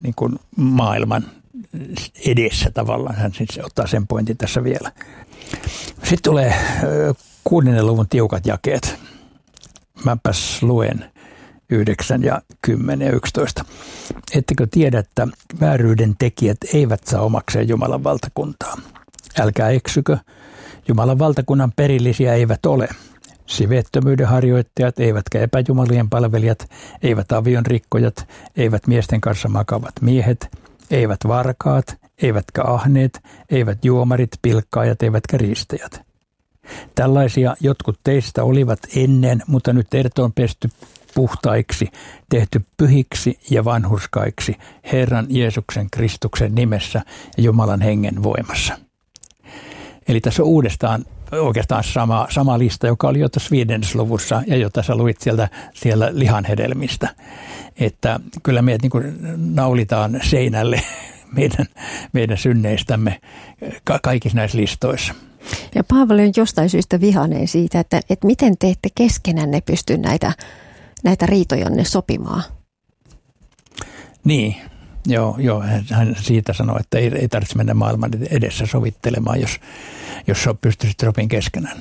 niin kuin maailman edessä tavallaan. Hän siis ottaa sen pointin tässä vielä. Sitten tulee 6. luvun tiukat jakeet. Mäpäs luen 9 ja 10 ja 11. Ettekö tiedä, että vääryyden tekijät eivät saa omakseen Jumalan valtakuntaa? Älkää eksykö, Jumalan valtakunnan perillisiä eivät ole. Siveettömyyden harjoittajat, eivätkä epäjumalien palvelijat, eivät avion rikkojat, eivät miesten kanssa makavat miehet, eivät varkaat, eivätkä ahneet, eivät juomarit, pilkkaajat, eivätkä riistäjät. Tällaisia jotkut teistä olivat ennen, mutta nyt teidät on pesty puhtaiksi, tehty pyhiksi ja vanhurskaiksi Herran Jeesuksen Kristuksen nimessä ja Jumalan hengen voimassa. Eli tässä on uudestaan oikeastaan sama lista, joka oli jo tuossa 5. luvussa ja jota sä luit siellä lihanhedelmistä. Että kyllä meidät niin kuin naulitaan seinälle meidän synneistämme kaikissa näissä listoissa. Ja Paavali on jostain syystä vihainen siitä, että miten te ette keskenänne pysty näitä riitojanne sopimaan. Niin, joo, hän siitä sanoi, että ei tarvitse mennä maailman edessä sovittelemaan, jos pystyisit sopimaan keskenään.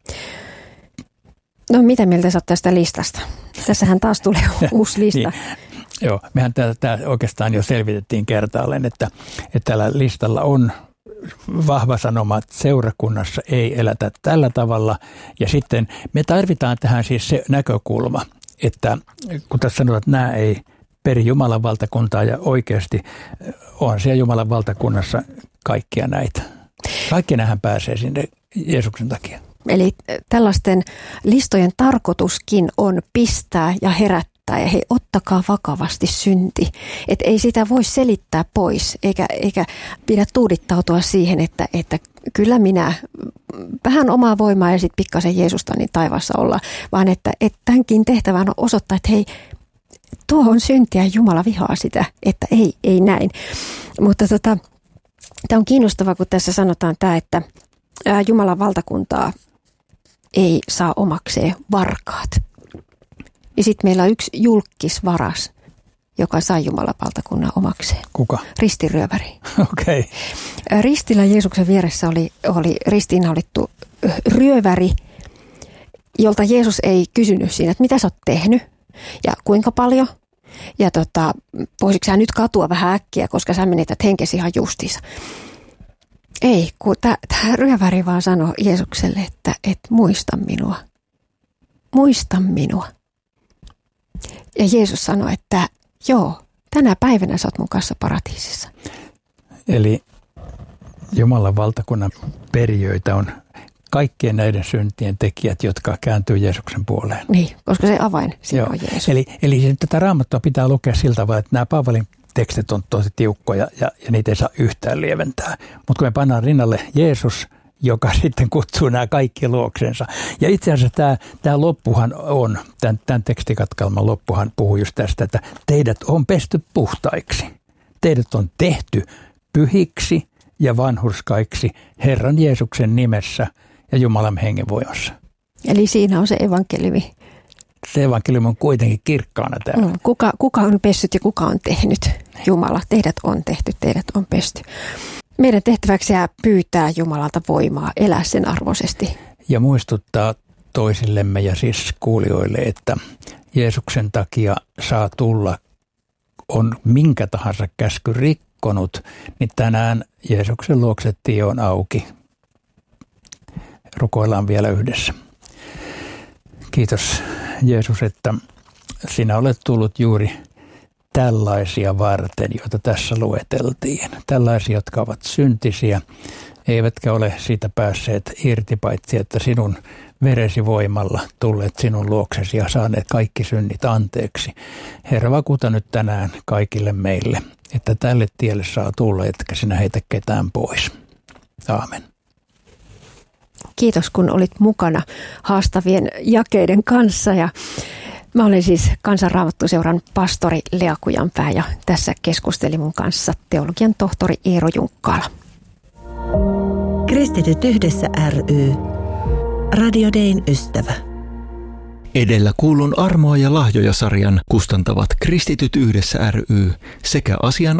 No mitä mieltä sä oot tästä listasta? Tässähän taas tulee uusi lista. Niin. Joo, mehän tämä oikeastaan jo selvitettiin kertaalleen, että tällä listalla on vahva sanoma, että seurakunnassa ei elätä tällä tavalla. Ja sitten me tarvitaan tähän siis se näkökulma, että kun tässä sanotaan, että nämä ei peri Jumalan valtakuntaa ja oikeasti on siellä Jumalan valtakunnassa kaikkia näitä. Kaikki nämähän pääsee sinne Jeesuksen takia. Eli tällaisten listojen tarkoituskin on pistää ja herättää ja hei, ottakaa vakavasti synti. Että ei sitä voi selittää pois eikä pidä tuudittautua siihen, että kyllä minä vähän omaa voimaa ja sitten pikkasen Jeesusta niin taivaassa olla, vaan että tämänkin tehtävän on osoittaa, että hei, tuo on syntiä ja Jumala vihaa sitä, että ei näin. Mutta tämä on kiinnostavaa, kun tässä sanotaan tämä, että Jumalan valtakuntaa ei saa omakseen varkaat. Ja sitten meillä on yksi julkkisvaras, joka sai Jumalan valtakunnan omakseen. Kuka? Ristiryöväri. Okei. Okay. Ristillä Jeesuksen vieressä oli ristiinnaulittu ryöväri, jolta Jeesus ei kysynyt siinä, että mitä sä oot tehnyt ja kuinka paljon. Ja voisitko sä nyt katua vähän äkkiä, koska sä menetät henkesi ihan justiinsa. Ei, kun tämä ryöväri vaan sanoi Jeesukselle, että muista minua. Muista minua. Ja Jeesus sanoi, että joo, tänä päivänä sä oot mun kanssa paratiisissa. Eli Jumalan valtakunnan perijöitä on kaikkien näiden syntien tekijät, jotka kääntyy Jeesuksen puoleen. Niin, koska se avain siinä on Jeesus. Eli tätä Raamattua pitää lukea siltä tavalla, että nämä Paavalin tekstit on tosi tiukkoja ja niitä ei saa yhtään lieventää. Mutta kun me pannaan rinnalle Jeesus, joka sitten kutsuu nämä kaikki luoksensa. Ja itse asiassa tämä loppuhan on, tämän tekstikatkalman loppuhan puhuu just tästä, että teidät on pesty puhtaiksi. Teidät on tehty pyhiksi ja vanhurskaiksi Herran Jeesuksen nimessä ja Jumalan hengen voimassa. Eli siinä on se evankeliumi. Se evankeliumi on kuitenkin kirkkaana täällä. Kuka on pessyt ja kuka on tehnyt? Jumala, teidät on tehty, teidät on pesty. Meidän tehtäväksi jää pyytää Jumalalta voimaa, elää sen arvoisesti. Ja muistuttaa toisillemme ja siis kuulijoille, että Jeesuksen takia saa tulla, on minkä tahansa käsky rikkonut, niin tänään Jeesuksen luokse tie on auki. Rukoillaan vielä yhdessä. Kiitos Jeesus, että sinä olet tullut juuri tällaisia varten, joita tässä lueteltiin. Tällaisia, jotka ovat syntisiä, eivätkä ole siitä päässeet irti, paitsi että sinun veresi voimalla tulleet sinun luoksesi ja saaneet kaikki synnit anteeksi. Herra, vakuuta nyt tänään kaikille meille, että tälle tielle saa tulla, etkä sinä heitä ketään pois. Aamen. Kiitos, kun olit mukana haastavien jakeiden kanssa. Ja mä olen siis Kansanraamattuseuran pastori Lea Kujanpää ja tässä keskusteli mun kanssa teologian tohtori Eero Junkkala. Kristityt yhdessä ry. Radio Dayn ystävä. Edellä kuulun Armoa ja lahjoja -sarjan kustantavat Kristityt yhdessä ry sekä asian